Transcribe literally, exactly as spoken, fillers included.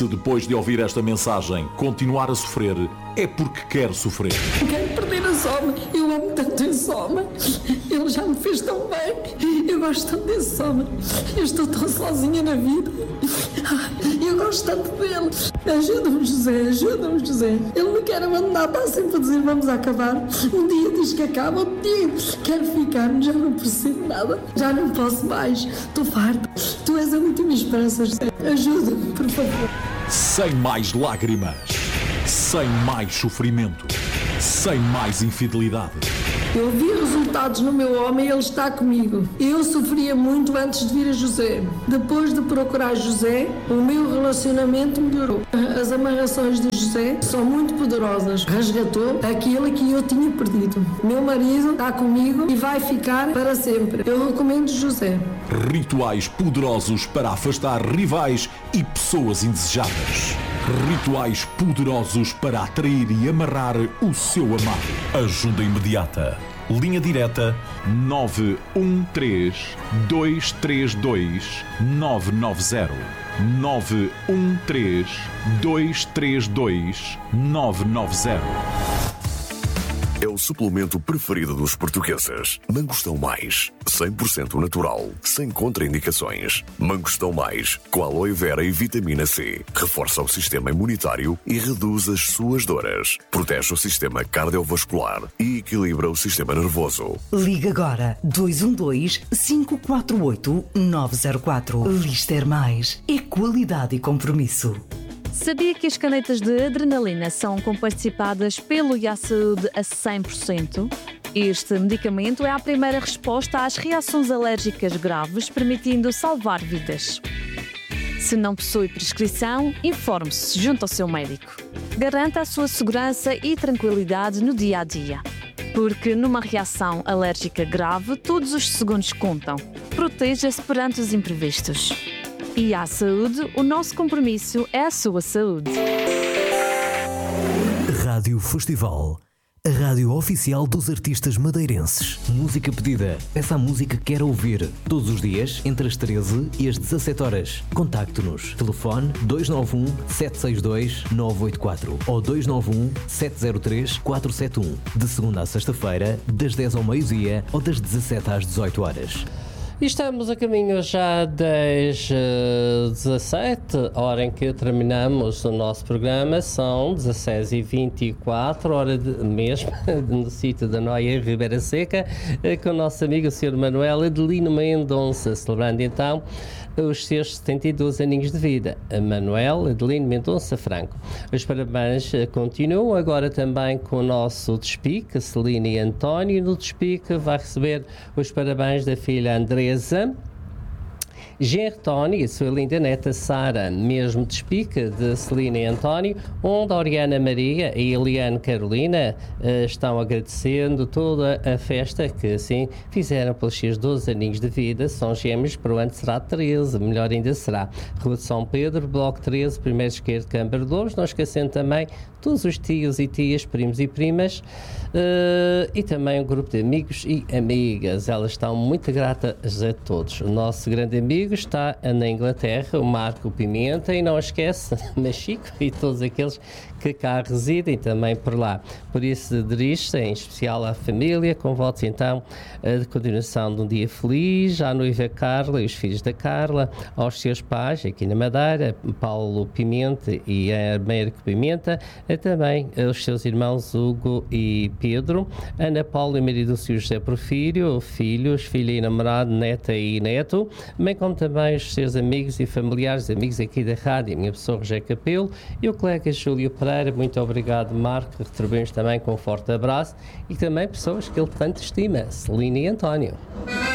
Se depois de ouvir esta mensagem continuar a sofrer, é porque quer sofrer. Quero perder esse homem. Eu amo tanto esse homem. Ele já me fez tão bem. Eu gosto tanto desse homem. Eu estou tão sozinha na vida. Eu gosto tanto dele. Ajuda-me, José. Ajuda-me, José. Ele me quer abandonar. Está sempre a dizer vamos acabar. Um dia diz que acaba. Outro dia quero ficar. Já não percebo nada. Já não posso mais. Estou farta. Tu és a última esperança, José. Ajuda-me, por favor. Sem mais lágrimas. Sem mais sofrimento. Sem mais infidelidade. Eu vi resultados no meu homem e ele está comigo. Eu sofria muito antes de vir a José. Depois de procurar José, o meu relacionamento melhorou. As amarrações de José são muito poderosas. Resgatou aquilo que eu tinha perdido. Meu marido está comigo e vai ficar para sempre. Eu recomendo José. Rituais poderosos para afastar rivais e pessoas indesejáveis. Rituais poderosos para atrair e amarrar o seu amado. Ajuda imediata. Linha direta nove um três, dois três dois, nove nove zero. nove um três, dois três dois, nove nove zero. É o suplemento preferido dos portugueses. Mangostão Mais, cem por cento natural, sem contraindicações. Mangostão Mais, com aloe vera e vitamina C. Reforça o sistema imunitário e reduz as suas dores. Protege o sistema cardiovascular e equilibra o sistema nervoso. Liga agora dois um dois, cinco quatro oito, nove zero quatro. Lister Mais é qualidade e compromisso. Sabia que as canetas de adrenalina são comparticipadas pelo I A Saúde a cem por cento? Este medicamento é a primeira resposta às reações alérgicas graves, permitindo salvar vidas. Se não possui prescrição, informe-se junto ao seu médico. Garanta a sua segurança e tranquilidade no dia a dia. Porque numa reação alérgica grave, todos os segundos contam. Proteja-se perante os imprevistos. I A Saúde, o nosso compromisso é a sua saúde. Rádio Festival, a rádio oficial dos artistas madeirenses. Música pedida. Peça a música que quer ouvir. Todos os dias, entre as treze e as dezassete horas. Contacte-nos. Telefone dois nove um, sete seis dois, nove oito quatro ou dois nove um, sete zero três, quatro sete um. De segunda a sexta-feira, das dez ao meio-dia ou das dezassete às dezoito horas. E estamos a caminho já das uh, dezassete, hora em que terminamos o nosso programa, são dezasseis e vinte e quatro, hora de, mesmo, no sítio da Noia, Ribeira Seca, uh, com o nosso amigo o senhor Manuel Adelino Mendonça, celebrando então os seus setenta e dois aninhos de vida. A Manuel Adelino Mendonça Franco. Os parabéns uh, continuam agora também com o nosso despique, Celina e António. No despique vai receber os parabéns da filha Andresa, genro Tony e sua linda neta Sara, mesmo despique de Celina e António, onde a Oriana Maria e a Eliane Carolina uh, estão agradecendo toda a festa que assim fizeram pelos seus doze aninhos de vida. São gêmeos, para o ano será treze, melhor ainda será. Rua de São Pedro, Bloco treze, primeiro esquerdo, Câmara de Louros, não esquecendo também todos os tios e tias, primos e primas, uh, e também um grupo de amigos e amigas. Elas estão muito gratas a todos. O nosso grande amigo está na Inglaterra, o Marco Pimenta, e não esquece, Machico e todos aqueles que cá residem também por lá. Por isso, dirige-se em especial à família, com votos então de continuação de um dia feliz, à noiva Carla e os filhos da Carla, aos seus pais aqui na Madeira, Paulo Pimenta e a Américo Pimenta, também aos seus irmãos Hugo e Pedro, Ana Paula e Maria do Senhor José Porfírio, filhos, filha e namorado, neta e neto, bem como também os seus amigos e familiares, amigos aqui da rádio, a minha pessoa Rogério Capelo e o colega Júlio Pereira. Muito obrigado, Marco, retribuímos também com um forte abraço, e também pessoas que ele tanto estima, Celina e António.